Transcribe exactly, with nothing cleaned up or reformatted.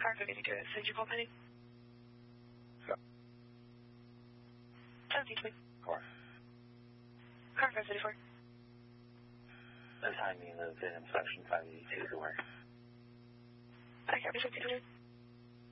Car five eighty-two at Saint Paul Penny. So. seventeen twenty. Car. Car five thirty-four. The timing of the inspection five eighty-two to where? I can't be fifteen hundred.